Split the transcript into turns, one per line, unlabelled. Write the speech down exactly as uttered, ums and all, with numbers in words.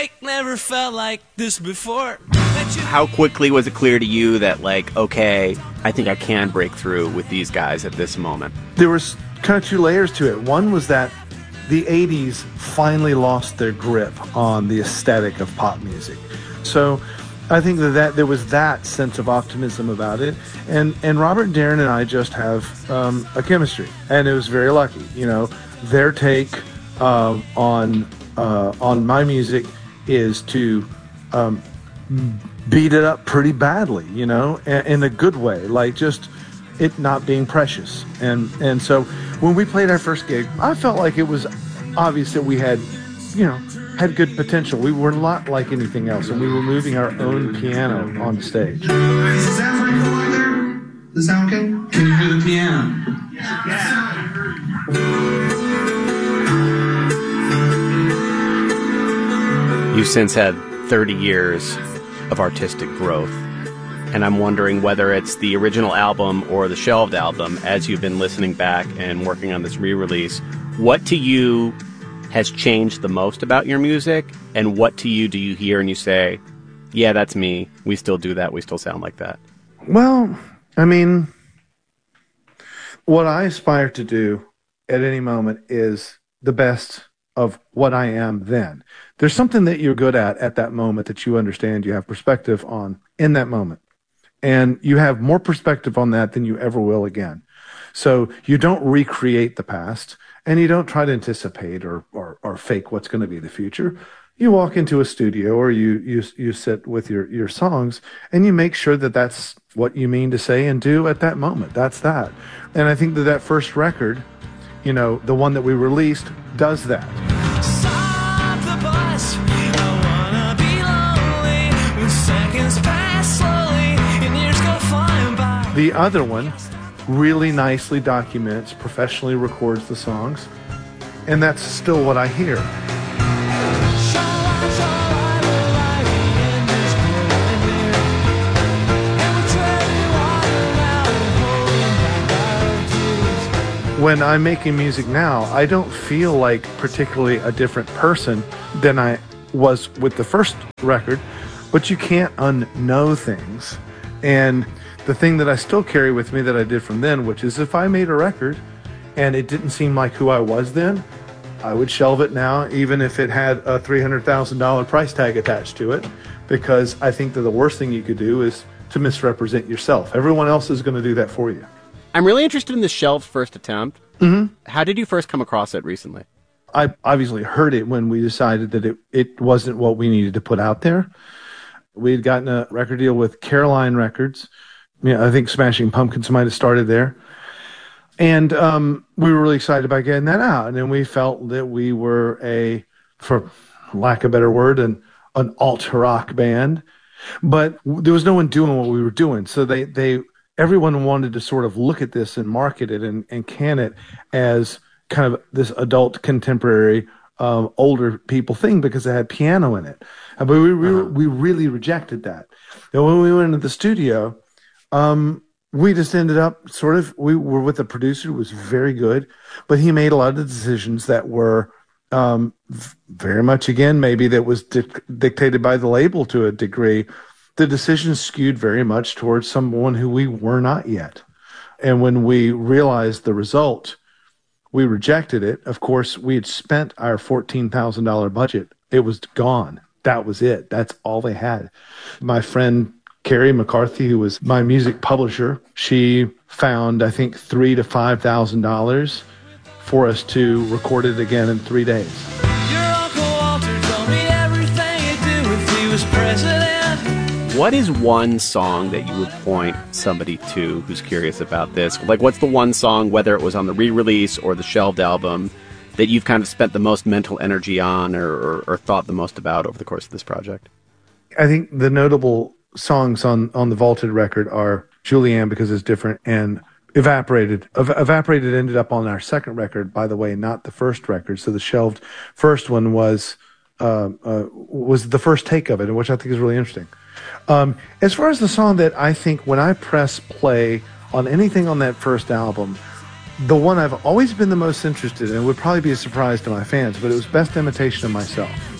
like never felt like this before.
How quickly was it clear to you that, like, okay, I think I can break through with these guys at this moment?
There was kind of two layers to it. One was that the eighties finally lost their grip on the aesthetic of pop music. So I think that, that there was that sense of optimism about it. And, and Robert, Darren, and I just have um, a chemistry. And it was very lucky. You know, their take uh, on, uh, on my music is to um, beat it up pretty badly, you know, in, in a good way. Like just it not being precious. And and so when we played our first gig, I felt like it was obvious that we had, you know, had good potential. We were not like anything else, and we were moving our own piano on stage.
Does the sound like go on there? Does that sound okay? Can you hear the piano? Yeah.
You've since had thirty years of artistic growth. And I'm wondering whether it's the original album or the shelved album, as you've been listening back and working on this re-release, what to you has changed the most about your music? And what to you do you hear and you say, yeah, that's me. We still do that. We still sound like that.
Well, I mean, what I aspire to do at any moment is the best of what I am then. There's something that you're good at at that moment that you understand, you have perspective on in that moment. And you have more perspective on that than you ever will again. So you don't recreate the past, and you don't try to anticipate or, or, or fake what's going to be the future. You walk into a studio or you, you, you sit with your, your songs, and you make sure that that's what you mean to say and do at that moment. That's that. And I think that that first record, you know, the one that we released, does that.
Stop the bus, I wanna be lonely when seconds pass slowly and years go flying by.
The other one really nicely documents, professionally records the songs, and that's still what I hear. When I'm making music now, I don't feel like particularly a different person than I was with the first record, but you can't unknow things. And the thing that I still carry with me that I did from then, which is if I made a record and it didn't seem like who I was then, I would shelve it now, even if it had a three hundred thousand dollars price tag attached to it, because I think that the worst thing you could do is to misrepresent yourself. Everyone else is going to do that for you.
I'm really interested in the shelved first attempt.
Mm-hmm.
How did you first come across it recently?
I obviously heard it when we decided that it, it wasn't what we needed to put out there. We had gotten a record deal with Caroline Records. You know, I think Smashing Pumpkins might have started there. And um, we were really excited about getting that out. And then we felt that we were a, for lack of a better word, an, an alt-rock band. But there was no one doing what we were doing. So they, they everyone wanted to sort of look at this and market it and, and can it as kind of this adult contemporary um, older people thing because it had piano in it. Uh, but we, we, uh-huh. we really rejected that. And when we went into the studio, um, we just ended up sort of, we were with a producer who was very good, but he made a lot of decisions that were um, very much, again, maybe that was di- dictated by the label to a degree. The decisions skewed very much towards someone who we were not yet. And when we realized the result, we rejected it. Of course, we had spent our fourteen thousand dollars budget. It was gone. That was it. That's all they had. My friend Carrie McCarthy, who was my music publisher, she found, I think, three to five thousand dollars for us to record it again in three days.
Your Uncle Walter told me everything he'd do if he was president.
What is one song that you would point somebody to who's curious about this? Like, what's the one song, whether it was on the re-release or the shelved album, that you've kind of spent the most mental energy on or, or, or thought the most about over the course of this project?
I think the notable songs on, on the Vaulted record are Julianne, because it's different, and Evaporated. Ev- Evaporated ended up on our second record, by the way, not the first record. So the shelved first one was uh, uh, was the first take of it, which I think is really interesting. Um, as far as the song that I think when I press play on anything on that first album, the one I've always been the most interested in, it would probably be a surprise to my fans, but it was Best Imitation of Myself.